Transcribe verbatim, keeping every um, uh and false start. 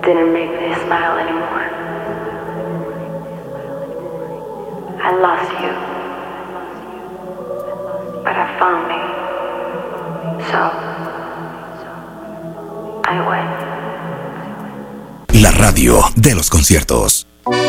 didn't make me smile anymore. I lost you, but I found me. So, I went. La radio de los conciertos.